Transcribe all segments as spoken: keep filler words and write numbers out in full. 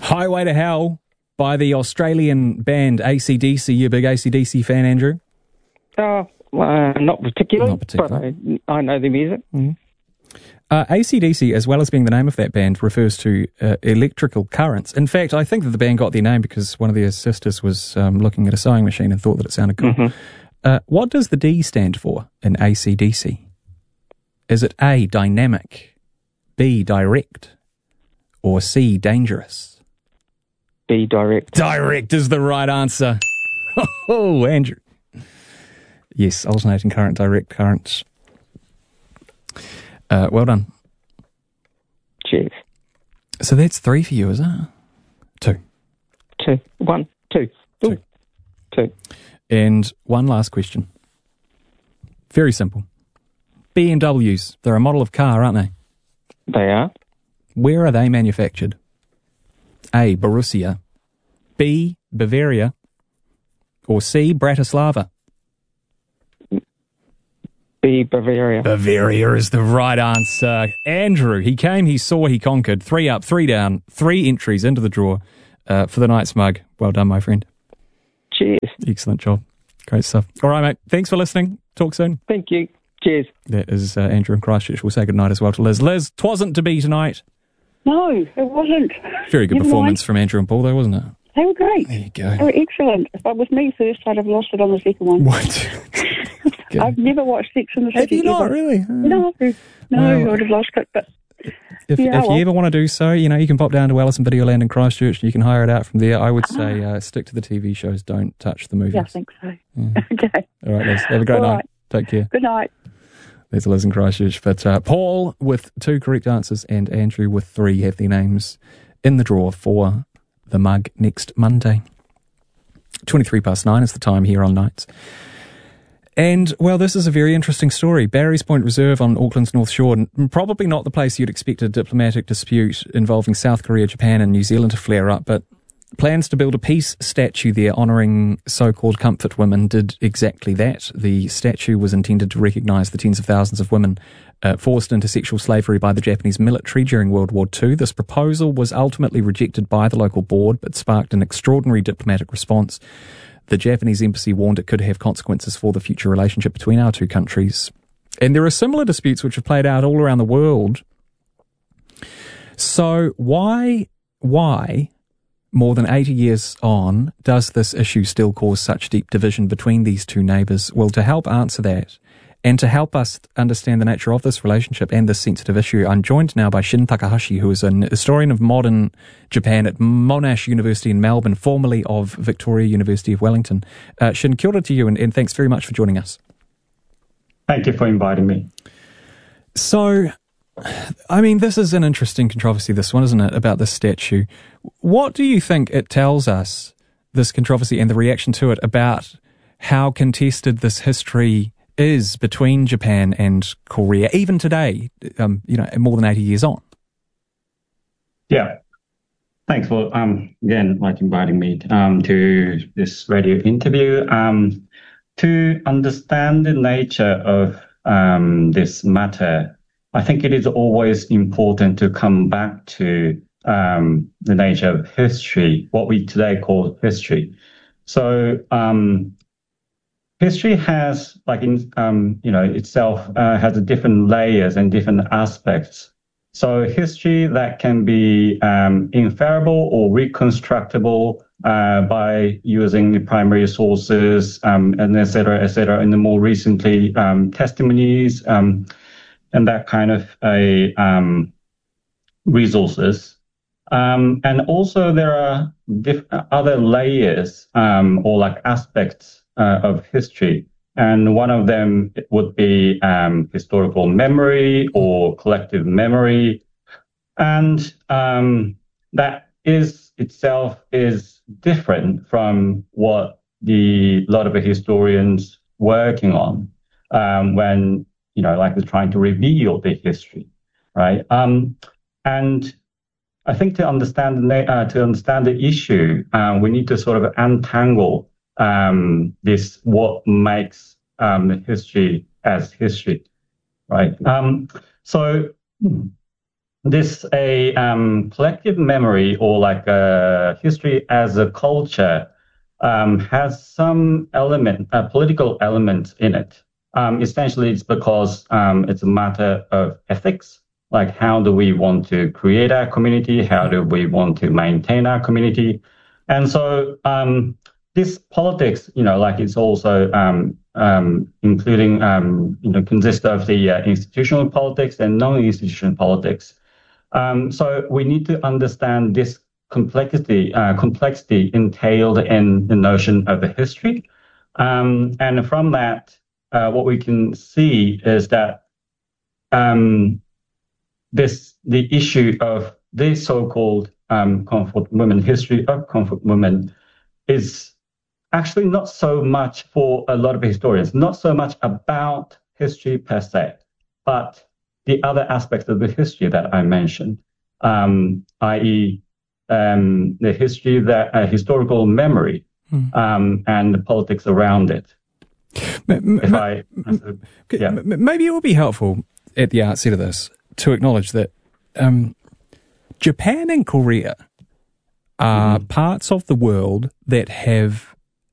Highway to Hell by the Australian band A C D C. You a big A C D C fan, Andrew? Oh, uh, not particularly, Not particularly. but I, I know the music. Mm. Uh, A C D C, as well as being the name of that band, refers to uh, electrical currents. In fact, I think that the band got their name because one of their sisters was um, looking at a sewing machine and thought that it sounded cool. Mm-hmm. Uh, what does the D stand for in A C D C? Is it A, dynamic, B, direct, or C, dangerous? B, direct. Direct is the right answer. Oh, Andrew. Yes, alternating current, direct currents. Uh, well done. Cheers. So that's three for you, is it? Two. Two. One. Two. Ooh. Two. And one last question. Very simple. B M Ws, they're a model of car, aren't they? They are. Where are they manufactured? A, Borussia, B, Bavaria, or C, Bratislava? B, Bavaria. Bavaria is the right answer. Andrew, he came, he saw, he conquered. Three up, three down, three entries into the draw uh, for the night's mug. Well done, my friend. Cheers. Excellent job. Great stuff. All right, mate. Thanks for listening. Talk soon. Thank you. Cheers. That is uh, Andrew in Christchurch. We'll say goodnight as well to Liz. Liz, twasn't to be tonight. No, it wasn't. Very good Never performance mind. from Andrew and Paul, though, wasn't it? They were great. There you go. They were excellent. If it was me first, I'd have lost it on the second one. What? Okay. I've never watched Sex and the Have City. you not, ever. really? No, no, Well, I would have lost it. But If, Yeah, if well. you ever want to do so, you know, you can pop down to Ellison Videoland in Christchurch and you can hire it out from there. I would say uh, stick to the T V shows, don't touch the movies. yeah, I think so. Yeah. Okay. All right, Liz. Have a great All night. right. Take care. Good night. There's Liz in Christchurch. But uh, Paul with two correct answers and Andrew with three have their names in the draw for the mug next Monday. twenty-three past nine is the time here on Nights. And, well, this is a very interesting story. Barry's Point Reserve on Auckland's North Shore, probably not the place you'd expect a diplomatic dispute involving South Korea, Japan and New Zealand to flare up, but plans to build a peace statue there honouring so-called comfort women did exactly that. The statue was intended to recognise the tens of thousands of women uh, forced into sexual slavery by the Japanese military during World War Two. This proposal was ultimately rejected by the local board, but sparked an extraordinary diplomatic response. The Japanese embassy warned it could have consequences for the future relationship between our two countries. And there are similar disputes which have played out all around the world. So why, why, more than eighty years on, does this issue still cause such deep division between these two neighbours? Well, to help answer that, and to help us understand the nature of this relationship and this sensitive issue, I'm joined now by Shin Takahashi, who is an historian of modern Japan at Monash University in Melbourne, formerly of Victoria University of Wellington. Uh, Shin, kia ora to you, and, and thanks very much for joining us. Thank you for inviting me. So, I mean, this is an interesting controversy, this one, isn't it, about this statue. What do you think it tells us, this controversy and the reaction to it, about how contested this history is between Japan and Korea, even today, um, you know, more than eighty years on? Yeah. Thanks for, um, again, like inviting me um, to this radio interview. Um, to understand the nature of um, this matter, I think it is always important to come back to um, the nature of history, what we today call history. So, um, history has, like in, um, you know, itself uh, has a different layers and different aspects. So history that can be um, inferable or reconstructible uh, by using the primary sources, um, and et cetera, et cetera, and the more recently um, testimonies um, and that kind of a um, resources. Um, and also there are diff- other layers um, or like aspects Uh, of history. And one of them would be um, historical memory or collective memory. And um, that is itself is different from what the lot of the historians working on um, when, you know, like they're trying to reveal the history, right? Um, and I think to understand the, uh, to understand the issue, uh, we need to sort of untangle Um, this what makes um, history as history, right? Um, so this a um, collective memory or like a history as a culture um, has some element, a political element in it. Um, essentially, it's because um, it's a matter of ethics. Like, how do we want to create our community? How do we want to maintain our community? And so um, this politics, you know, like it's also um, um, including, um, you know, consists of the uh, institutional politics and non-institutional politics. Um, so we need to understand this complexity, uh, complexity entailed in the notion of the history. Um, and from that, uh, what we can see is that um, this the issue of the so-called um, comfort women, history of comfort women, is actually not so much for a lot of historians, not so much about history per se, but the other aspects of the history that I mentioned, um, that is, um, the history that uh, historical memory hmm. um, and the politics around it. M- if m- I, m- yeah. Maybe it would be helpful at the outset of this to acknowledge that um, Japan and Korea are mm-hmm. parts of the world that have,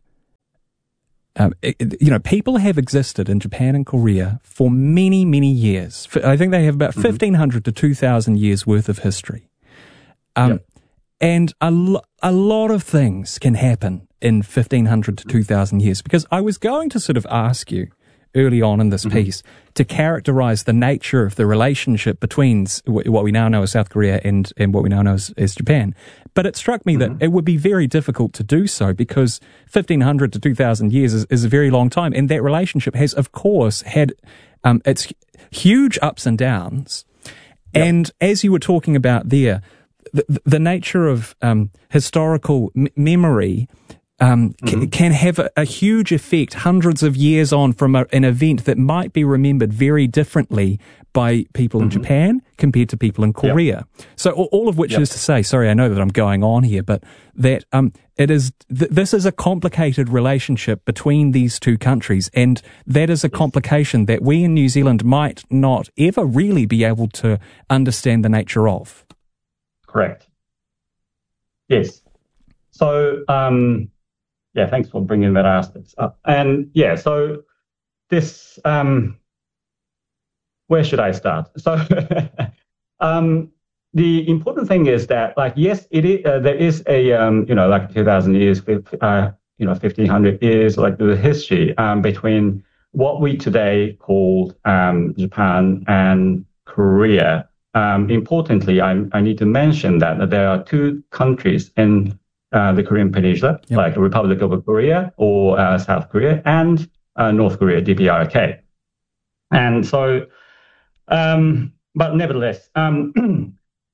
um, it, you know, people have existed in Japan and Korea for many, many years. I think they have about mm-hmm. fifteen hundred to two thousand years worth of history. Um, yep. And a, lo- a lot of things can happen in fifteen hundred to two thousand years, because I was going to sort of ask you early on in this mm-hmm. piece to characterize the nature of the relationship between what we now know as South Korea and, and what we now know as, as Japan. But it struck me mm-hmm. that it would be very difficult to do so, because fifteen hundred to two thousand years is, is a very long time. And that relationship has, of course, had um, its huge ups and downs. Yep. And as you were talking about there, the, the nature of um, historical m- memory Um, mm-hmm. c- can have a, a huge effect hundreds of years on from a, an event that might be remembered very differently by people mm-hmm. in Japan compared to people in Korea. Yep. So all, all of which yep. is to say, sorry, I know that I'm going on here, but that um, it is th- this is a complicated relationship between these two countries, and that is a complication that we in New Zealand might not ever really be able to understand the nature of. Correct. Yes. So, um, yeah, thanks for bringing that aspect up. And yeah, so this, um, where should I start? So um, the important thing is that, like, yes, it is, uh, there is a, um, you know, like two thousand years, uh, you know, fifteen hundred years, like the history um, between what we today call um, Japan and Korea. Um, importantly, I, I need to mention that, that there are two countries in uh, the Korean Peninsula, yep. like the Republic of Korea or uh, South Korea, and uh, North Korea, D P R K. And so, um, but nevertheless, um,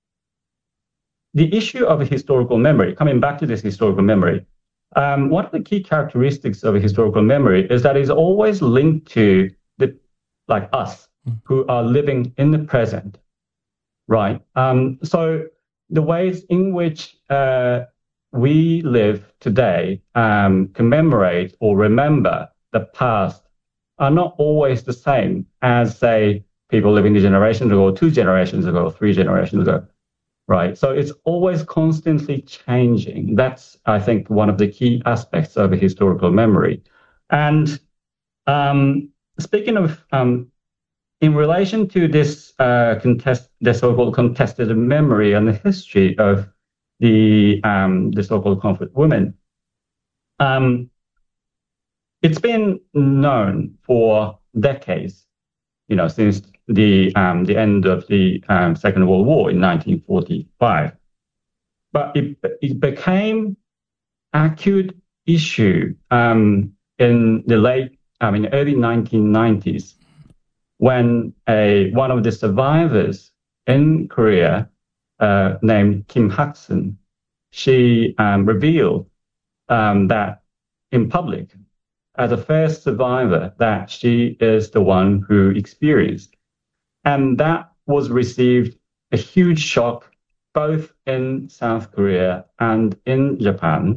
the issue of historical memory, coming back to this historical memory, um, one of the key characteristics of a historical memory is that it's always linked to the, like us, mm. who are living in the present. Right. Um, so the ways in which uh, we live today, um, commemorate or remember the past are not always the same as, say, people living generations ago, two generations ago, three generations ago. Right. So it's always constantly changing. That's, I think, one of the key aspects of a historical memory. And um, speaking of um, in relation to this uh, contest, the so-called contested memory and the history of the um, the so-called comfort women, um, it's been known for decades, you know, since the um, the end of the um, Second World War in nineteen forty-five. But it it became an acute issue um, in the late, I mean, early nineteen nineties. When a one of the survivors in Korea, uh, named Kim Hak-sun, she um, revealed um, that in public, as a first survivor, that she is the one who experienced. And that was received a huge shock, both in South Korea and in Japan.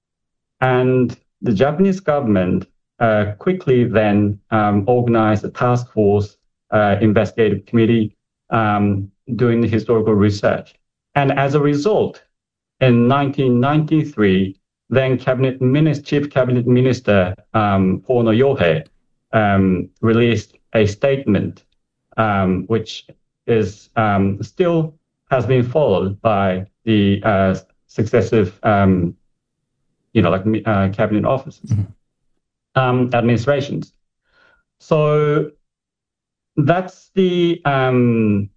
And the Japanese government Uh, quickly then um, organized a task force uh, investigative committee um, doing the historical research. And as a result, in nineteen ninety-three, then cabinet minister, chief cabinet minister um, Pono Yohei um, released a statement um, which is um, still has been followed by the uh, successive, um, you know, like uh, cabinet offices, mm-hmm. um, administrations. So that's the um,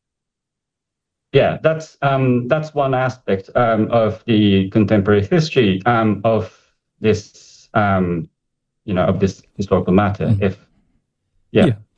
yeah, that's um, that's one aspect um, of the contemporary history um, of this, um, you know, of this historical matter. Mm-hmm. If yeah. yeah.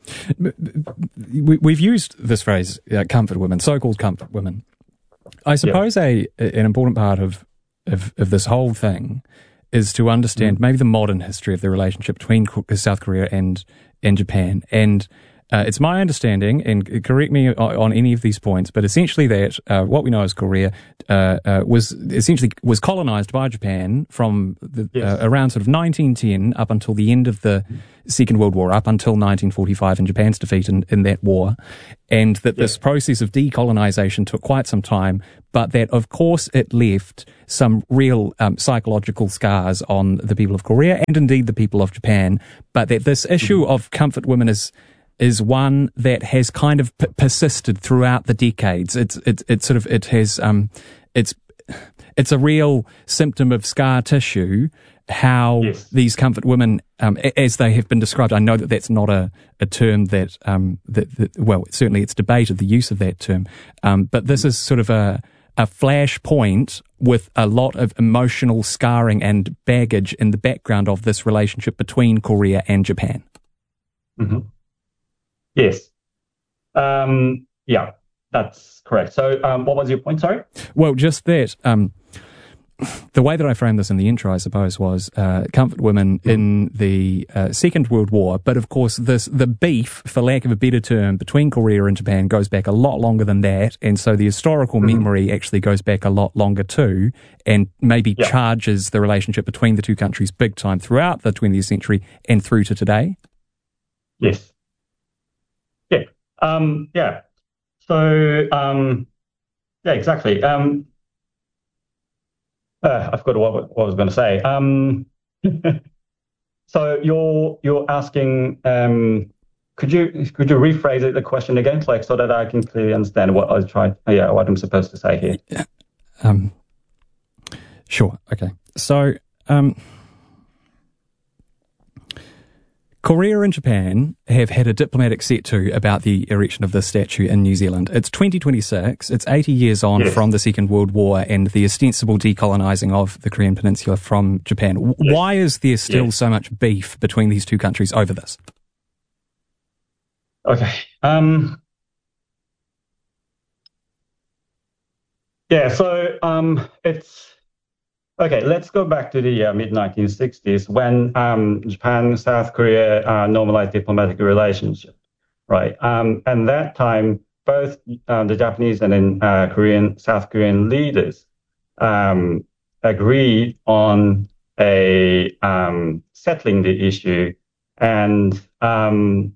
We've used this phrase, uh, comfort women, so-called comfort women. I suppose yeah. a an important part of, of, of this whole thing is to understand mm. maybe the modern history of the relationship between South Korea and, and Japan. And uh, it's my understanding, and correct me on, on any of these points, but essentially that uh, what we know as Korea uh, uh, was essentially was colonized by Japan from the, yes. uh, around sort of nineteen ten up until the end of the Second World War, up until nineteen forty-five and Japan's defeat in, in that war, and that yes. this process of decolonization took quite some time, but that of course it left some real um, psychological scars on the people of Korea and indeed the people of Japan, but that this issue mm-hmm. of comfort women is is one that has kind of p- persisted throughout the decades. It's it's it's sort of it has um it's it's a real symptom of scar tissue. How yes. these comfort women, um, as they have been described, I know that that's not a, a term that, um, that, that, well, certainly it's debated, the use of that term, um, but this is sort of a, a flash point with a lot of emotional scarring and baggage in the background of this relationship between Korea and Japan. Mm-hmm. Yes. Um, yeah, that's correct. So um, what was your point, sorry? Well, just that... Um, the way that I framed this in the intro, I suppose, was uh, comfort women in the uh, Second World War. But of course, this the beef, for lack of a better term, between Korea and Japan goes back a lot longer than that. And so the historical mm-hmm. memory actually goes back a lot longer too, and maybe yeah. charges the relationship between the two countries big time throughout the twentieth century and through to today. Yes. Yeah. Um, yeah. So, um, yeah, exactly. Um, Uh, I forgot what, what I was going to say. Um, so you're you're asking, um, could you could you rephrase it, the question again, like so that I can clearly understand what I was trying, yeah, what I'm supposed to say here. Um, sure. Okay. So, um, Korea and Japan have had a diplomatic set-to about the erection of this statue in New Zealand. It's twenty twenty-six. It's eighty years on yes. from the Second World War and the ostensible decolonizing of the Korean Peninsula from Japan. Yes. Why is there still yes. so much beef between these two countries over this? Okay. Um, yeah, so um, it's... Okay, let's go back to the uh, mid nineteen sixties when um, Japan and South Korea uh, normalized diplomatic relationship, right? Um, and that time, both uh, the Japanese and then uh, Korean, South Korean leaders um, agreed on a um, settling the issue, and um,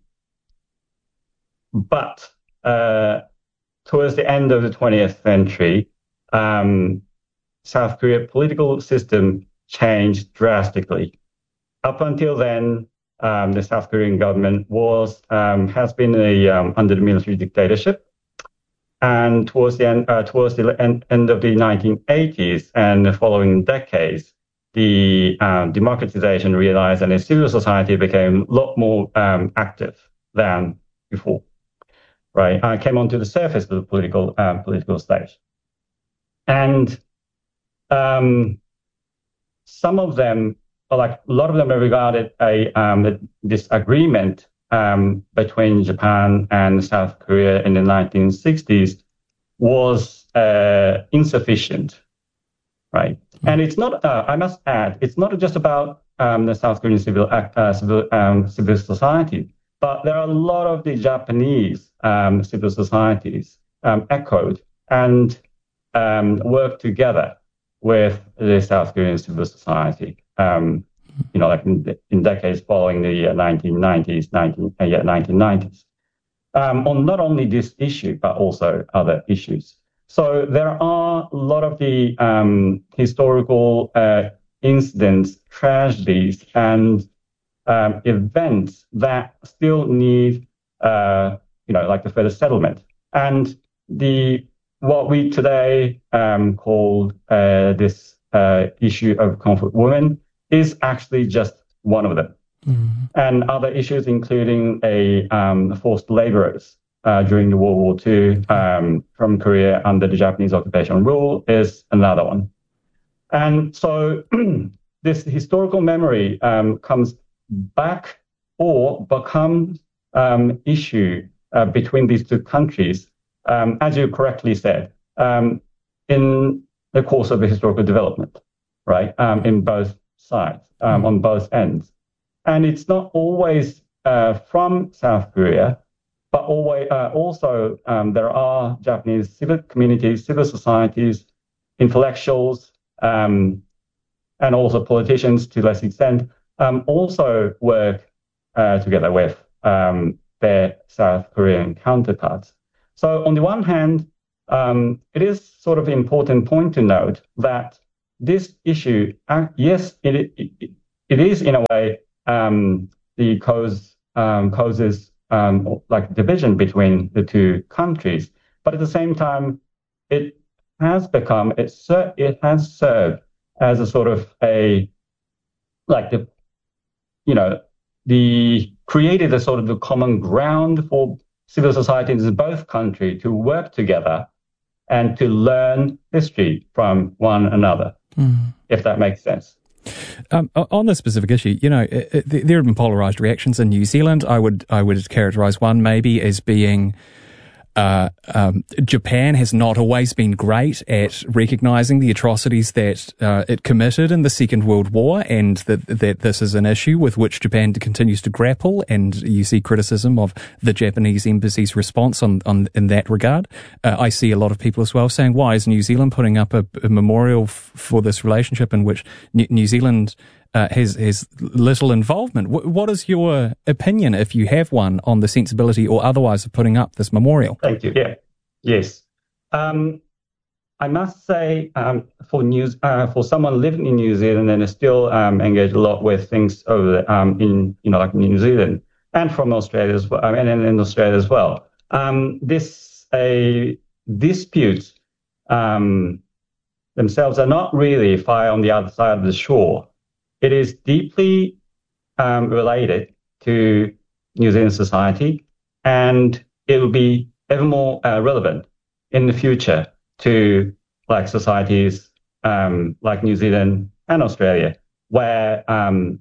but uh, towards the end of the twentieth century. Um, South Korea political system changed drastically. Up until then, um, the South Korean government was um, has been a, um, under the military dictatorship, and towards the end, uh, towards the end, end of the nineteen eighties and the following decades, the um, democratization realized, and the civil society became a lot more um, active than before. Right, uh, came onto the surface of the political um, political stage, and Um, some of them, like a lot of them, regarded a um, this agreement um, between Japan and South Korea in the nineteen sixties was uh, insufficient, right? Mm-hmm. And it's not. Uh, I must add, it's not just about um, the South Korean civil uh, civil um, civil society, but there are a lot of the Japanese um, civil societies um, echoed and um, worked together with the South Korean civil society, um, you know, like in, in decades following the uh, nineteen nineties, nineteen, uh, yeah, nineteen nineties. um, on not only this issue, but also other issues. So there are a lot of the um, historical uh, incidents, tragedies, and um, events that still need, uh, you know, like the further settlement. And the what we today um, call uh, this uh, issue of conflict women is actually just one of them. Mm-hmm. And other issues, including a um, forced laborers uh, during the World War Two um, from Korea under the Japanese occupation rule, is another one. And so this historical memory um, comes back or becomes um, issue uh, between these two countries, um, as you correctly said, um, in the course of the historical development, right, um, in both sides, um, mm-hmm. on both ends. And it's not always uh, from South Korea, but always, uh, also um, there are Japanese civil communities, civil societies, intellectuals, um, and also politicians to less extent, um, also work uh, together with um, their South Korean counterparts. So on the one hand, um, it is sort of an important point to note that this issue, uh, yes, it, it, it is in a way Um, the cause um, causes um, like division between the two countries, but at the same time, it has become it ser- it has served as a sort of a like the you know the created a sort of the common ground for civil societies in both countries to work together and to learn history from one another, mm. if that makes sense. Um, on this specific issue, you know, it, it, there have been polarised reactions in New Zealand. I would I would characterise one maybe as being uh, um, Japan has not always been great at recognising the atrocities that uh, it committed in the Second World War, and that that this is an issue with which Japan continues to grapple. And you see criticism of the Japanese embassy's response on, on in that regard. Uh, I see a lot of people as well saying, why is New Zealand putting up a, a memorial f- for this relationship in which New, New Zealand Uh, has has little involvement? W- what is your opinion, if you have one, on the sensibility or otherwise of putting up this memorial? Thank you. Yeah. Yes. Um, I must say, um, for news, uh, for someone living in New Zealand and is still um, engaged a lot with things over um, in you know like New Zealand and from Australia as well, I mean, and in Australia as well. Um, this a disputes um, themselves are not really fire on the other side of the shore. It is deeply um, related to New Zealand society, and it will be ever more uh, relevant in the future to like societies um, like New Zealand and Australia, where um,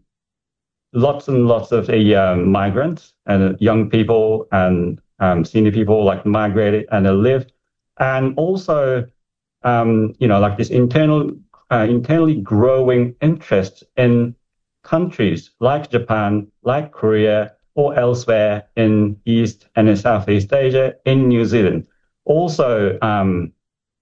lots and lots of the um, migrants and young people and um, senior people like migrated and live, and also um, you know like this internal. Uh, internally growing interest in countries like Japan, like Korea, or elsewhere in East and in Southeast Asia, in New Zealand. Also, um,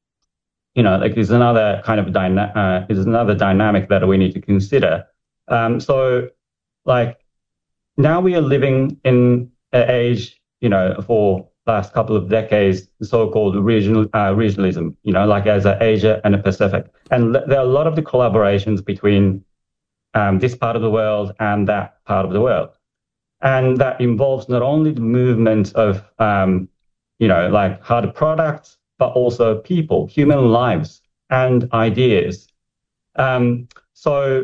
you know, like is another kind of dyna- uh, is another dynamic that we need to consider. Um, so, like now we are living in an age, you know, for last couple of decades, the so-called regional uh, regionalism, you know, like as a Asia and a Pacific. And l- there are a lot of the collaborations between um, this part of the world and that part of the world. And that involves not only the movement of, um, you know, like hard products, but also people, human lives and ideas. Um, so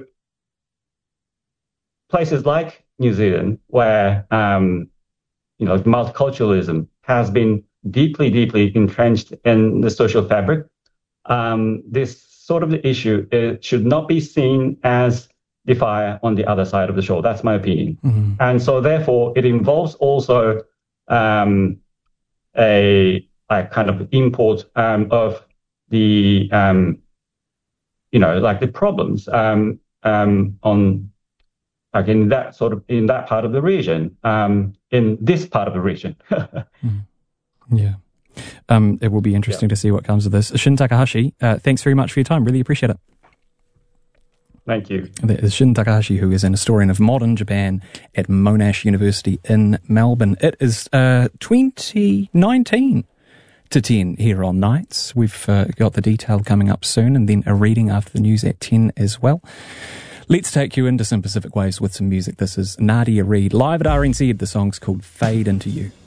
places like New Zealand, where, um, you know, multiculturalism has been deeply, deeply entrenched in the social fabric. Um, this sort of the issue it should not be seen as the fire on the other side of the shore. That's my opinion. Mm-hmm. And so therefore it involves also um, a, a kind of import um, of the, um, you know, like the problems um, um, on like in that sort of, in that part of the region, um, in this part of the region. mm. Yeah. Um, it will be interesting yeah. to see what comes of this. Shin Takahashi, uh, thanks very much for your time. Really appreciate it. Thank you. That is Shin Takahashi, who is an historian of modern Japan at Monash University in Melbourne. It is uh, twenty nineteen to ten here on Nights. We've uh, got the detail coming up soon, and then a reading after the news at ten as well. Let's take you into some Pacific Waves with some music. This is Nadia Reid, live at R N Z. The song's called Fade Into You.